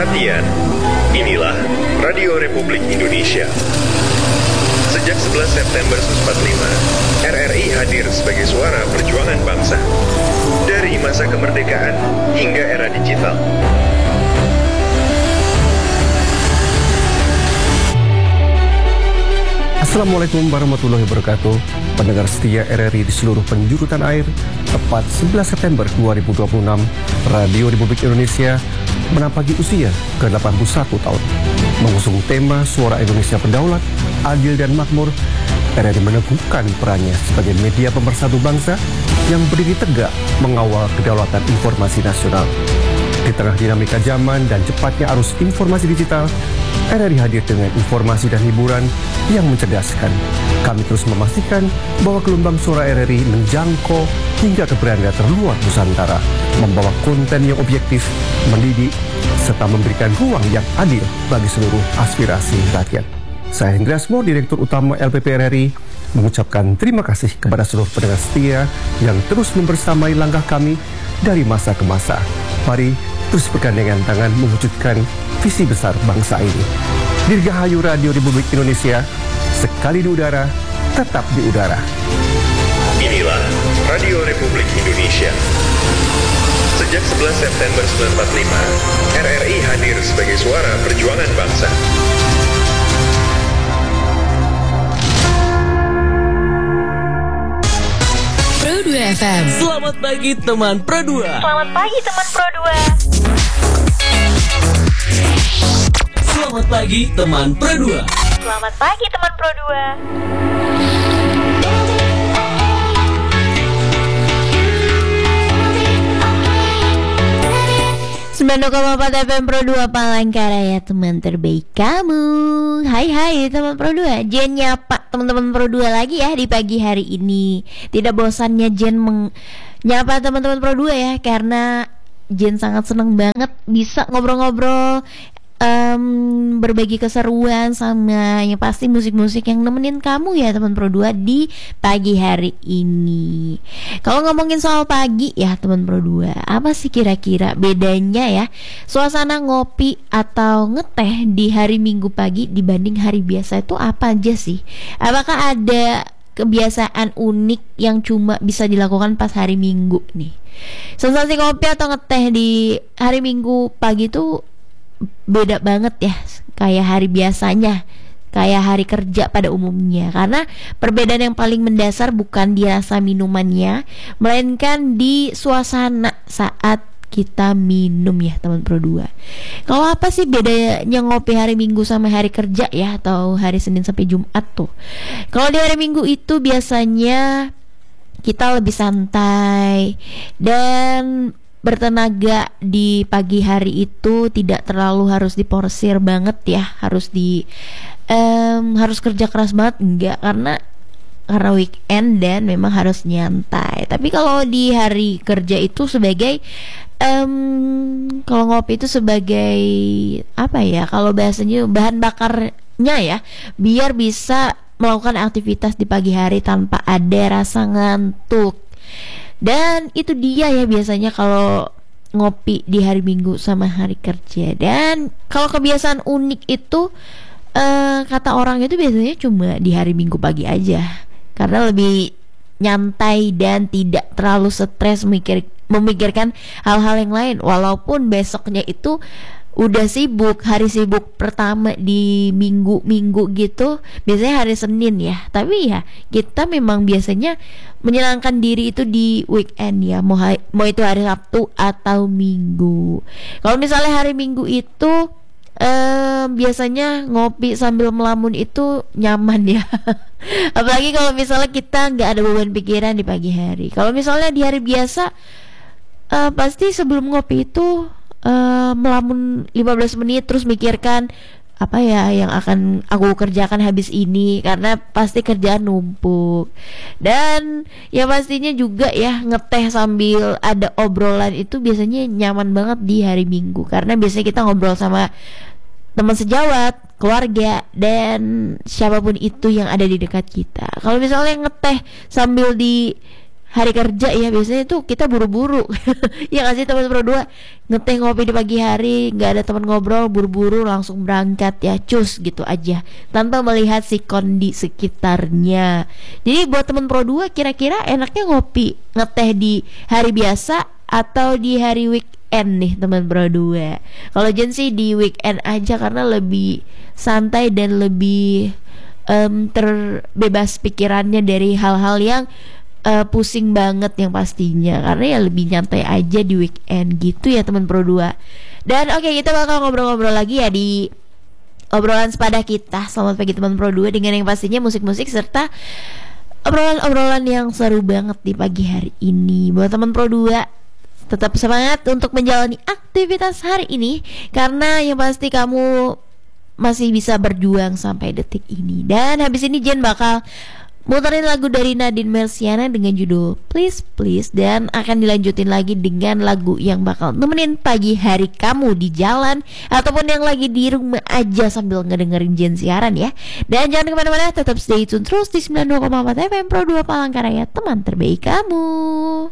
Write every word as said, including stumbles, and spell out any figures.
Perhatian, inilah Radio Republik Indonesia. Sejak sebelas September seribu sembilan ratus empat puluh lima, R R I hadir sebagai suara perjuangan bangsa. Dari masa kemerdekaan hingga era digital. Assalamualaikum warahmatullahi wabarakatuh. Pendengar setia R R I di seluruh penjuru tanah air, tepat sebelas September dua ribu dua puluh enam, Radio Republik Indonesia menampaki usia ke delapan puluh satu tahun. Mengusung tema Suara Indonesia Berdaulat, Adil dan Makmur, R R I meneguhkan perannya sebagai media pemersatu bangsa yang berdiri tegak mengawal kedaulatan informasi nasional. Di tengah dinamika zaman dan cepatnya arus informasi digital, R R I hadir dengan informasi dan hiburan yang mencerdaskan. Kami terus memastikan bahwa gelombang suara R R I menjangkau hingga ke beranda terluar Nusantara, membawa konten yang objektif, mendidik, serta memberikan ruang yang adil bagi seluruh aspirasi rakyat. Saya Hendra Asmo, Direktur Utama L P P R R I, mengucapkan terima kasih kepada seluruh pendengar setia yang terus membersamai langkah kami dari masa ke masa. Mari terus bergandengan tangan mewujudkan visi besar bangsa ini. Dirgahayu Radio Republik Indonesia, sekali di udara, tetap di udara. Inilah Radio Republik Indonesia. Sejak sebelas September seribu sembilan ratus empat puluh lima, R R I hadir sebagai suara perjuangan bangsa. Pro dua F M. Selamat pagi teman Pro dua. Selamat pagi teman Pro dua. Selamat pagi teman Pro dua. Selamat pagi teman Pro dua. sembilan puluh koma empat F M Pro dua Palangkaraya, teman terbaik kamu. Hai hai teman Pro dua. Jen nyapa teman-teman Pro dua lagi ya di pagi hari ini. Tidak bosannya Jen menyapa teman-teman Pro dua ya, karena Jen sangat senang banget bisa ngobrol-ngobrol, Um, berbagi keseruan sama yang pasti musik-musik yang nemenin kamu ya teman Pro dua di pagi hari ini. Kalau ngomongin soal pagi ya teman Pro dua, apa sih kira-kira bedanya ya suasana ngopi atau ngeteh di hari Minggu pagi dibanding hari biasa itu apa aja sih? Apakah ada kebiasaan unik yang cuma bisa dilakukan pas hari Minggu nih? Sensasi ngopi atau ngeteh di hari Minggu pagi tuh beda banget ya kayak hari biasanya, kayak hari kerja pada umumnya. Karena perbedaan yang paling mendasar bukan di rasa minumannya, melainkan di suasana saat kita minum ya teman Pro dua. Kalau apa sih bedanya ngopi hari Minggu sama hari kerja ya, atau hari Senin sampai Jumat tuh? Kalau di hari Minggu itu biasanya kita lebih santai dan bertenaga. Di pagi hari itu tidak terlalu harus diporsir banget ya, harus di um, harus kerja keras banget enggak, karena karena weekend dan memang harus nyantai. Tapi kalau di hari kerja itu sebagai um, kalau ngopi itu sebagai apa ya, kalau bahasanya bahan bakarnya ya, biar bisa melakukan aktivitas di pagi hari tanpa ada rasa ngantuk. Dan itu dia ya biasanya kalau ngopi di hari Minggu sama hari kerja. Dan kalau kebiasaan unik itu uh, kata orang itu biasanya cuma di hari Minggu pagi aja, karena lebih nyantai dan tidak terlalu stres memikir, memikirkan hal-hal yang lain. Walaupun besoknya itu udah sibuk, hari sibuk pertama di minggu-minggu gitu biasanya hari Senin ya. Tapi ya kita memang biasanya menyenangkan diri itu di weekend ya, mau, ha- mau itu hari Sabtu atau Minggu. Kalau misalnya hari Minggu itu eh, biasanya ngopi sambil melamun itu nyaman ya. Apalagi kalau misalnya kita nggak ada beban pikiran di pagi hari. Kalau misalnya di hari biasa eh, pasti sebelum ngopi itu Uh, melamun lima belas menit terus mikirkan apa ya yang akan aku kerjakan habis ini, karena pasti kerjaan numpuk. Dan ya pastinya juga ya ngeteh sambil ada obrolan itu biasanya nyaman banget di hari Minggu, karena biasanya kita ngobrol sama teman sejawat, keluarga, dan siapapun itu yang ada di dekat kita. Kalau misalnya ngeteh sambil di hari kerja ya biasanya tuh kita buru-buru ya nggak sih teman Pro dua, ngeteh ngopi di pagi hari, nggak ada teman ngobrol, buru-buru langsung berangkat ya, cus gitu aja tanpa melihat si kondisi sekitarnya. Jadi buat teman Pro dua, kira-kira enaknya ngopi ngeteh di hari biasa atau di hari weekend nih teman Pro dua? Kalau Jen sih di weekend aja karena lebih santai dan lebih um, terbebas pikirannya dari hal-hal yang Uh, pusing banget yang pastinya, karena ya lebih nyantai aja di weekend gitu ya teman Pro dua. Dan oke, okay, kita bakal ngobrol-ngobrol lagi ya di obrolan sepada kita. Selamat pagi teman Pro dua, dengan yang pastinya musik-musik serta obrolan-obrolan yang seru banget di pagi hari ini. Buat teman Pro dua, tetap semangat untuk menjalani aktivitas hari ini, karena yang pasti kamu masih bisa berjuang sampai detik ini. Dan habis ini Jen bakal muterin lagu dari Nadine Melsiana dengan judul Please Please, dan akan dilanjutin lagi dengan lagu yang bakal nemenin pagi hari kamu di jalan ataupun yang lagi di rumah aja sambil ngedengerin Jen siaran ya. Dan jangan kemana-mana, tetap stay tune terus di sembilan puluh dua koma empat F M Pro dua Palangkaraya, teman terbaik kamu.